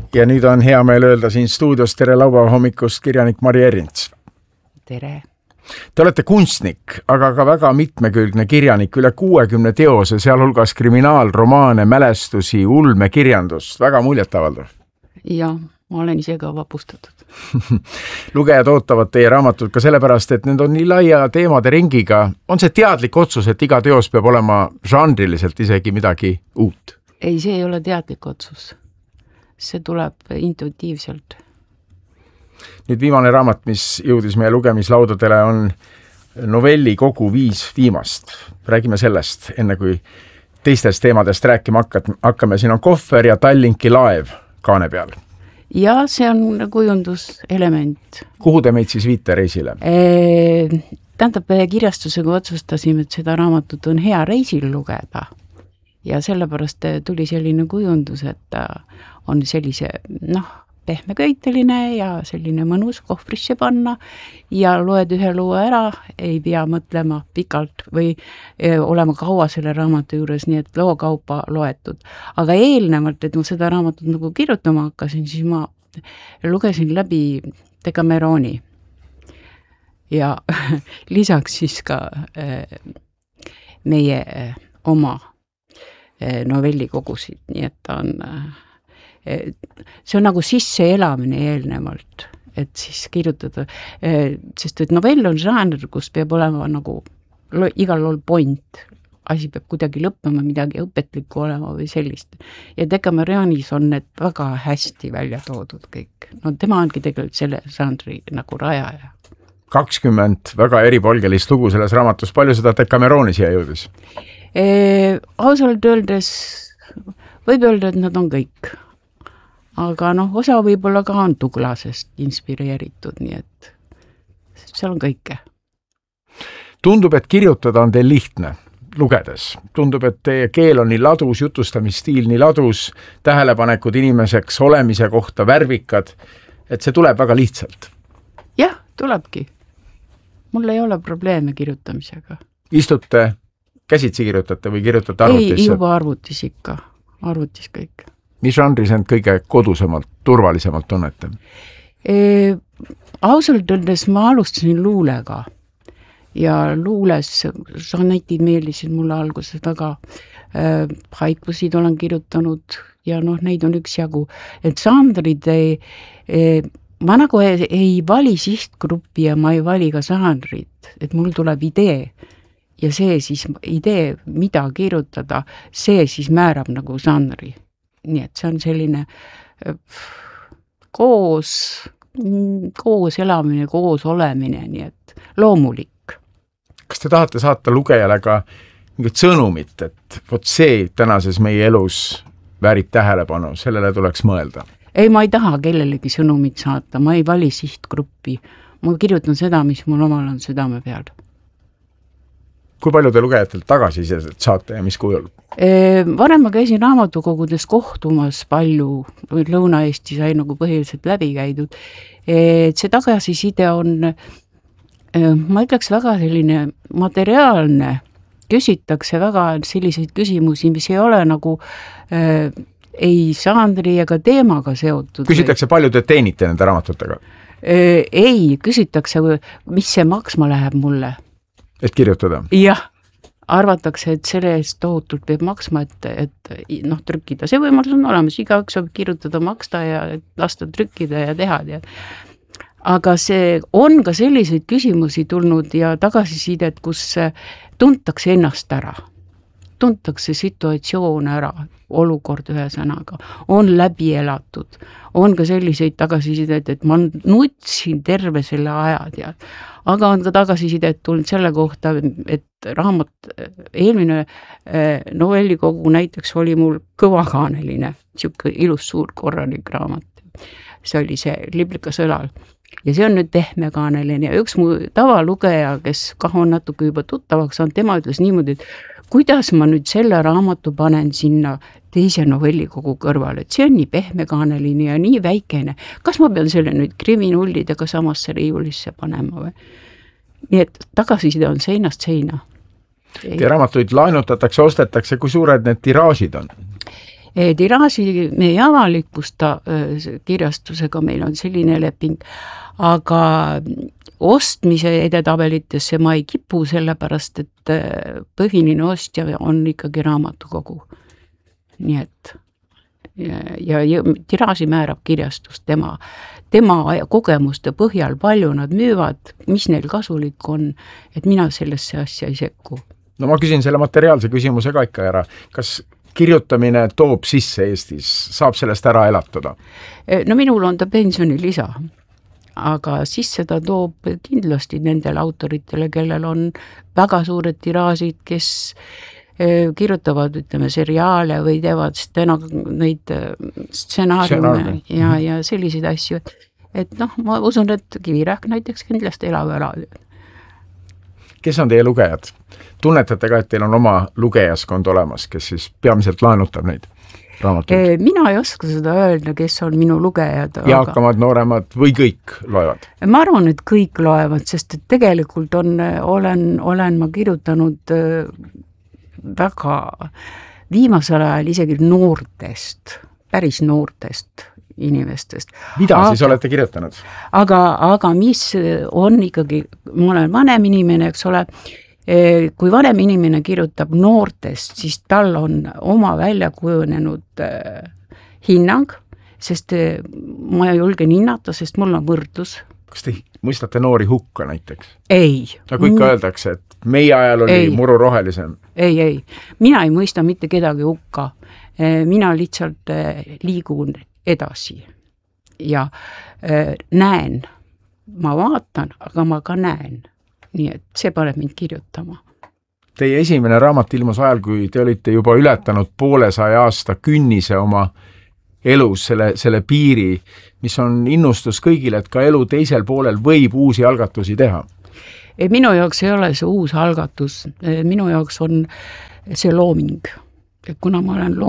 Ja nüüd on hea meel öelda siin stuudios tere laupäeva hommikust kirjanik Mari Erints. Tere. Te olete kunstnik, aga ka väga mitmekülgne kirjanik, üle 60 teose, sealhulgas kriminaalromaane, mälestusi, ulmekirjandust, väga muljetavaldav. Ja, ma olen ise ka vapustatud. Lugejad ootavad teie raamatut ka sellepärast, et need on nii laia teemade ringiga. On see teadlik otsus, et iga teos peab olema žanriliselt isegi midagi uut? Ei, see ei ole teadlik otsus. See tuleb intuitiivselt. Nüüd viimane raamat, mis jõudis meie lugemislaudadele, on novelli kogu 5 viimast. Räägime sellest, enne kui teistest teemadest rääkima hakkame. Siin on kohver ja Tallinki laev kaane peal. Ja see on kujunduselement. Kuhu te meid siis viite reisile? Tähendab, kirjastusega otsustasime, et seda raamatut on hea reisil lugeda. Ja sellepärast tuli selline kujundus, et on sellise, pehmeköiteline ja selline mõnus kohvrisse panna ja loed ühe loo ära, ei pea mõtlema pikalt või olema kaua selle raamatu juures, nii et loo kaupa loetud. Aga eelnevalt, et ma seda raamatut nagu kirjutama hakkasin, siis ma lugesin läbi Decameroni ja lisaks siis ka meie oma novellikogusid, nii et ta on see on nagu sisse elamine eelnevalt, et siis kirjutada, sest et novell on žanr, kus peab olema nagu igal lool point, asi peab kuidagi lõppema, midagi õpetlikku olema või sellist. Ja Decameronis on need väga hästi välja toodud kõik. No tema ongi tegelikult selle žanri nagu rajaja. 20 väga eripolgelist lugu selles raamatus, palju seda Decameroni siia jõudis? Ausalt öeldes võib öelda, et nad on kõik. Aga osa võib-olla ka on Douglasest inspireeritud, nii et seal on kõike. Tundub, et kirjutada on teil lihtne lugedes. Tundub, et teie keel on nii ladus, jutustamisstiil nii ladus, tähelepanekud inimeseks olemise kohta värvikad, et see tuleb väga lihtsalt. Jah, tulebki. Mul ei ole probleeme kirjutamisega. Istute, käsitsi kirjutate või kirjutate arvutisse? Ei, juba arvutis ikka. Arvutis kõik. Mis žanris end kõige kodusemalt, turvalisemalt tunnete? Ausalt öeldes ma alustasin luulega ja luules sonetid meeldisid mulle alguses väga. Haikusid olen kirjutanud ja neid on üksjagu. Et žanrid ma nagu ei vali sihtgruppi ja ma ei vali ka žanrit, et mul tuleb idee. Ja see siis idee, mida kirjutada, see siis määrab nagu žanri. Nii et see on selline koos elamine, koos olemine, nii et loomulik. Kas te tahate saata lugejale ka mingit sõnumit, et vot see tänases meie elus väärib tähelepanu, sellele tuleks mõelda? Ei, ma ei taha kellelegi sõnumit saata, ma ei vali sihtgruppi. Ma kirjutan seda, mis mul omal on südame peal. Kui palju te lugejatelt tagasisidet saate ja mis kujul? Varem ma käisin raamatukogudes kohtumas palju, Lõuna-Eesti sai nagu põhiliselt läbi käidud. See tagasiside on, ma ütleks väga selline materiaalne, küsitakse väga selliseid küsimusi, mis ei ole nagu ei žanri ega teemaga seotud. Küsitakse palju te teenite nende raamatutega? Ei, küsitakse, mis see maksma läheb mulle. Et kirjutada? Jah, arvatakse, et selle eest tohutult peab maksma, et trükkida. See võimalus on olemas, igaüks saab kirjutada, maksta ja lasta trükkida ja teha. Aga see on ka selliseid küsimusi tulnud ja tagasisidet, kus tuntakse ennast ära. Tuntakse situatsioon ära, olukord ühe sõnaga, on läbi elatud. On ka selliseid tagasisidet, et ma nutsin terve selle aja. Aga on ka tagasisidet tulnud selle kohta, et raamat, eelmine novellikogu näiteks oli mul kõvakaaneline, siuke ilus suur korralik raamat. See oli see Liblika sõlal. Ja see on nüüd pehmekaaneline ja üks mu tavalugeja, kes kah on natuke juba tuttavaks on, tema ütles niimoodi, et kuidas ma nüüd selle raamatu panen sinna teise novellikogu kõrvale, et see on nii pehmekaaneline ja nii väikene. Kas ma pean selle nüüd kriminullidega samasse riiulisse panema või? Nii et tagasiside on seinast seina. Teie raamatuid laenutatakse, ostetakse, kui suured need tiraažid on? Tiraaži me ei avalikusta kirjastusega, meil on selline leping, aga ostmise edetabelitesse ma ei kipu, sellepärast et põhiline ostja on ikkagi raamatukogu. Nii et ja tiraaži määrab kirjastus tema kogemuste põhjal, palju nad müüvad, mis neil kasulik on, et mina sellesse asja ei sekku. No ma küsin selle materiaalse küsimuse ka ikka ära. Kas kirjutamine toob sisse Eestis, saab sellest ära elatada? No minul on ta pensionilisa, aga sisse ta toob kindlasti nendele autoritele, kellel on väga suured tiraažid, kes kirjutavad, ütleme, seriaale või teevad neid stsenaariume ja selliseid asju. Et ma usun, et Kivirähk näiteks kindlasti elab ära. Kes on teie lugejad? Tunnetate ka, et teil on oma lugejaskond olemas, kes siis peamiselt laenutab neid raamatuid? Mina ei oska seda öelda, kes on minu lugejad. Jaakamad, nooremad või kõik loevad? Ma arvan, et kõik loevad, sest et tegelikult olen ma kirjutanud väga viimasel ajal isegi noortest, päris noortest inimestest. Mida siis olete kirjutanud? Aga mis on ikkagi, ma olen vanem inimene, eks ole, kui vanem inimene kirjutab noortest, siis tal on oma välja kujunenud hinnang, sest ma julgen hinnata, sest mul on võrdlus. Kas te mõistate noori hukka näiteks? Ei. Nagu ikka öeldakse, et meie ajal oli muru rohelisem. Ei. Mina ei mõista mitte kedagi hukka. Mina lihtsalt liigun edasi ja näen. Ma vaatan, aga ma ka näen. Nii et see paneb mind kirjutama. Teie esimene raamat ilmus ajal, kui te olite juba ületanud 150 aasta künnise oma elus, selle piiri, mis on innustus kõigile, et ka elu teisel poolel võib uusi algatusi teha. Minu jaoks ei ole see uus algatus, minu jaoks on see looming. Kuna ma olen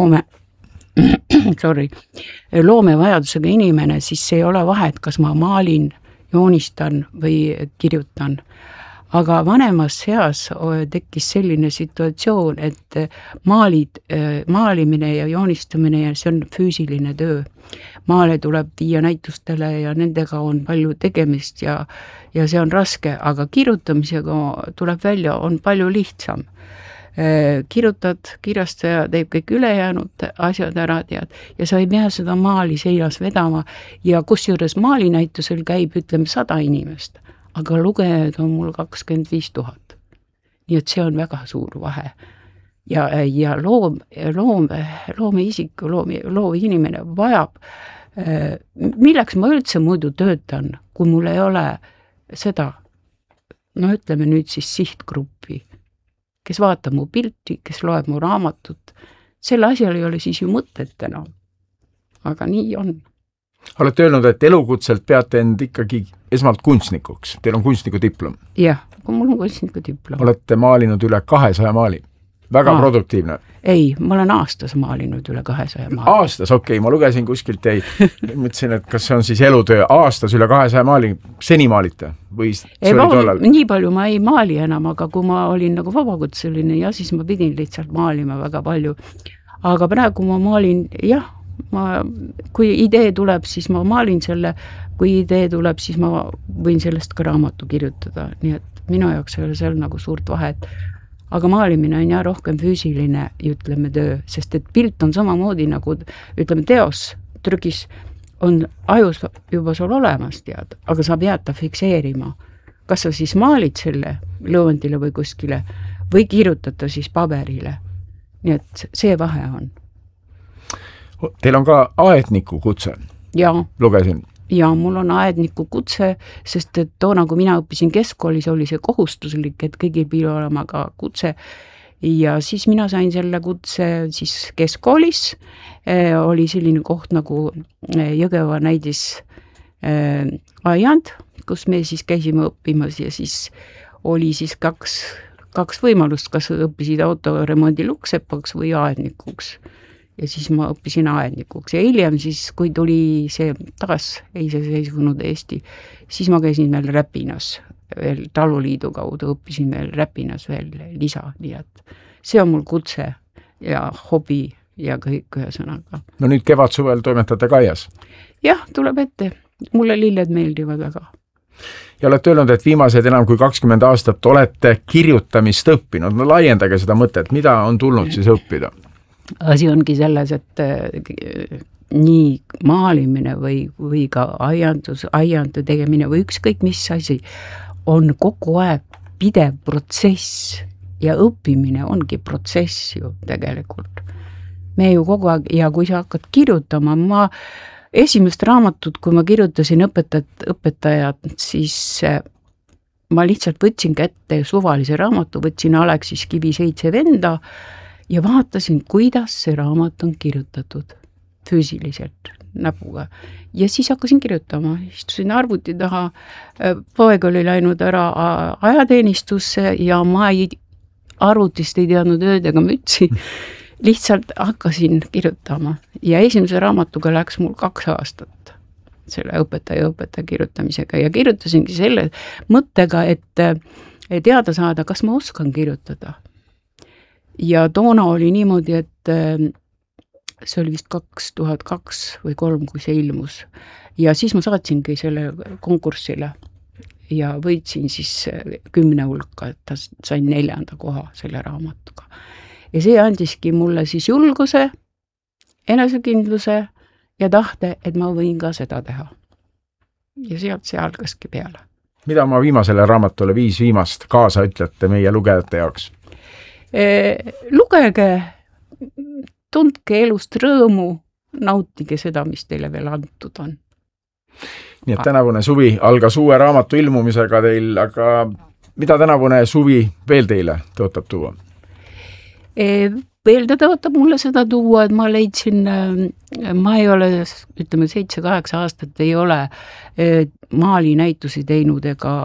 loomevajadusega inimene, siis ei ole vahet, kas ma maalin, joonistan või kirjutan. Aga vanemas eas tekkis selline situatsioon, et maalimine ja joonistamine ja see on füüsiline töö. Maale tuleb viia näitustele ja nendega on palju tegemist ja see on raske, aga kirjutamisega tuleb välja, on palju lihtsam. Kirjutad, kirjastaja teeb kõik ülejäänud asjad ära, tead, ja sa ei pea seda maali seinas vedama ja kusjuures maalinäitusel käib, ütleme, 100 inimest, aga lugejaid on mul 25 000. Nii et see on väga suur vahe. Ja loomeisik, loov inimene vajab, milleks ma üldse muidu töötan, kui mul ei ole seda, ütleme nüüd siis sihtgruppi, kes vaatab mu pilti, kes loeb mu raamatut. Selle asjal ei ole siis ju mõtet enam. Aga nii on. Olete öelnud, et elukutselt peate end ikkagi esmalt kunstnikuks. Teil on kunstniku diplom. Jah, mul on kunstniku diplom. Olete maalinud üle 200 maali. Väga produktiivne. Ei, ma olen aastas maalinud üle 200 maali. Aastas, okei, ma lugesin kuskilt mõtlesin, et kas see on siis elutöö aastas üle 200 maali, seni maalite? Või see oli tollal? Nii palju ma ei maali enam, aga kui ma olin nagu vabakutseline ja siis ma pidin lihtsalt maalima väga palju. Aga praegu ma maalin, jah, kui idee tuleb, siis ma maalin selle, kui idee tuleb, siis ma võin sellest ka raamatu kirjutada, nii et minu jaoks ei ole seal nagu suurt vahet. Aga maalimine on ja rohkem füüsiline, ütleme, töö, sest et pilt on samamoodi nagu, ütleme, teos, trükis on ajus juba sul olemas, tead, aga sa pead ta fikseerima. Kas sa siis maalid selle lõõndile või kuskile või kirjutada siis paberile. Nii et see vahe on. Teil on ka aedniku kutse? Ja. Lugesin. Ja mul on aedniku kutse, sest et toona, kui mina õppisin keskkoolis, oli see kohustuslik, et kõigil pidi olema ka kutse. Ja siis mina sain selle kutse siis keskkoolis. Oli selline koht nagu Jõgeva näidis aiand, kus me siis käisime õppimas ja siis oli siis kaks võimalust, kas õppisid autoremondi luksepaks või aednikuks. Ja siis ma õppisin aednikuks ja hiljem siis, kui tuli see taas iseseisvunud Eesti, siis ma käisin veel Räpinas, veel Taluliidu kaudu õppisin veel Räpinas veel lisa, nii et see on mul kutse ja hobi ja kõik ühesõnaga. No nüüd kevad-suvel toimetate Kaias? Jah, tuleb ette. Mulle lilled meeldivad väga. Ja olete öelnud, et viimased enam kui 20 aastat olete kirjutamist õppinud. No laiendage seda mõtet, mida on tulnud siis õppida? Asi ongi selles, et nii maalimine või ka aiandu tegemine või ükskõik mis asi on kogu aeg pidev protsess ja õppimine ongi protsess ju tegelikult. Me ju kogu aeg, ja kui sa hakkad kirjutama, esimest raamatut, kui ma kirjutasin õpetajat, siis ma lihtsalt võtsin kätte suvalise raamatu, võtsin Aleksis Kivi 7 venda ja vaatasin, kuidas see raamat on kirjutatud füüsiliselt näpuga. Ja siis hakkasin kirjutama, istusin arvuti taha, poeg oli läinud ära ajateenistusse ja ma arvutist ei teadnud ööd ega mütsi, lihtsalt hakkasin kirjutama ja esimese raamatuga läks mul 2 aastat selle õpetaja kirjutamisega ja kirjutasingi selle mõttega, et teada saada, kas ma oskan kirjutada. Ja toona oli niimoodi, et see oli vist 2002 või 2003, kui see ilmus. Ja siis ma saatsingi selle konkursile ja võitsin siis 10 hulka, et sain 4. koha selle raamatuga. Ja see andiski mulle siis julguse, enesekindluse ja tahte, et ma võin ka seda teha. Ja sealt see algaski peale. Mida ma viimasele raamatule 5 viimast kaasa ütlete meie lugejate jaoks? Lugege, tundke elust rõõmu, nautige seda, mis teile veel antud on. Nii et tänavune suvi algas uue raamatu ilmumisega teil, aga mida tänavune suvi veel teile tõotab tuua? Veel ta tõotab mulle seda tuua, et ma leidsin, ma ei ole, ütleme 7-8 aastat ei ole maalinäitusi teinud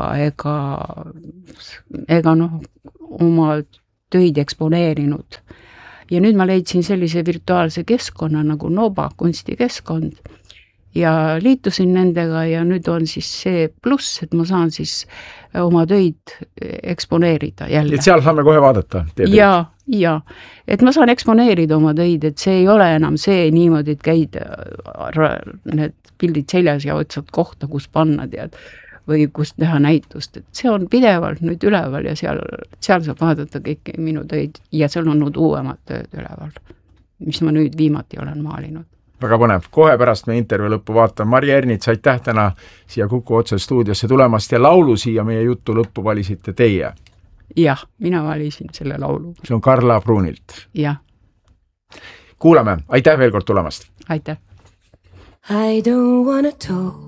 ega oma töid eksponeerinud. Ja nüüd ma leidsin sellise virtuaalse keskkonna nagu Noba kunstikeskkond ja liitusin nendega ja nüüd on siis see pluss, et ma saan siis oma töid eksponeerida jälle. Et seal saame kohe vaadata? Ja, et ma saan eksponeerida oma töid, et see ei ole enam see niimoodi, et käid need pildid seljas ja otsad kohta, kus panna tead või kus teha näitust, et see on pidevalt nüüd üleval ja seal saab vaadata kõiki minu töid ja seal on nüüd uuemad tööd üleval, mis ma nüüd viimati olen maalinud. Väga põnev. Kohe pärast meie intervjuu lõppu vaatan. Mari Ernits, aitäh täna siia Kuku otse stuudiosse tulemast ja laulu siia meie juttu lõppu valisite teie. Jah, mina valisin selle laulu. See on Karla Pruunilt. Jah. Kuulame. Aitäh veel kord tulemast. Aitäh. I don't wanna talk